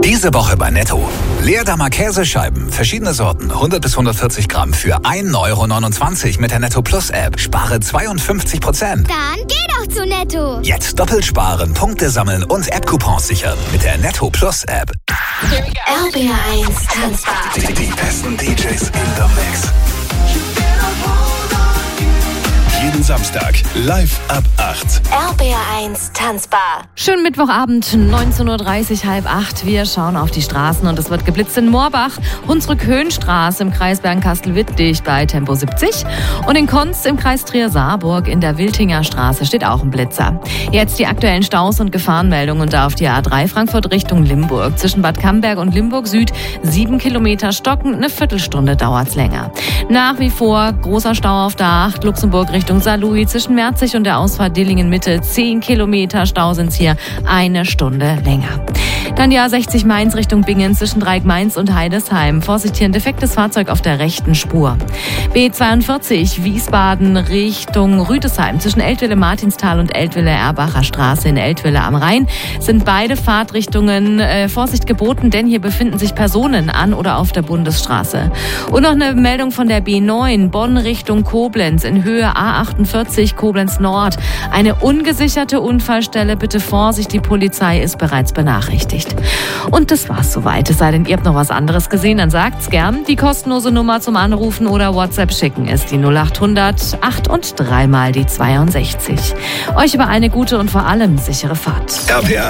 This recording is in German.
Diese Woche bei Netto. Leerdammer Käsescheiben, verschiedene Sorten, 100 bis 140 Gramm für 1,29 € mit der Netto Plus App. Spare 52%. Dann geh doch zu Netto. Jetzt doppelt sparen, Punkte sammeln und App-Coupons sichern mit der Netto Plus App. RBR1 Tanzbar. Die besten DJs in the Mix. Jeden Samstag live ab 8. RBR1 Tanzbar. Schönen Mittwochabend, 19:30 Uhr, 7:30. Wir schauen auf die Straßen und es wird geblitzt in Moorbach, Hunsrück-Höhenstraße im Kreis Bernkastel-Wittdich bei Tempo 70 und in Konz im Kreis Trier-Saarburg in der Wiltinger Straße steht auch ein Blitzer. Jetzt die aktuellen Staus und Gefahrenmeldungen und da auf die A3 Frankfurt Richtung Limburg. Zwischen Bad Camberg und Limburg Süd 7 Kilometer stockend, eine Viertelstunde dauert's länger. Nach wie vor großer Stau auf der A8 Luxemburg Richtung Saarlouis zwischen Merzig und der Ausfahrt Dillingen Mitte. 10 Kilometer Stau sind's hier, eine Stunde länger. Dann die A60 Mainz Richtung Bingen zwischen Dreieck Mainz und Heidesheim. Vorsicht, hier ein defektes Fahrzeug auf der rechten Spur. B42 Wiesbaden Richtung Rüdesheim zwischen Eltville-Martinstal und Eltville-Erbacher Straße in Eltville am Rhein sind beide Fahrtrichtungen Vorsicht geboten, denn hier befinden sich Personen an oder auf der Bundesstraße. Und noch eine Meldung von der B9 Bonn Richtung Koblenz in Höhe A48 Koblenz Nord. Eine ungesicherte Unfallstelle, bitte Vorsicht, die Polizei ist bereits benachrichtigt. Und das war's soweit. Es sei denn, ihr habt noch was anderes gesehen, dann sagt's gern. Die kostenlose Nummer zum Anrufen oder WhatsApp schicken ist die 0800 8 und 3 mal die 62. Euch über eine gute und vor allem sichere Fahrt. RPR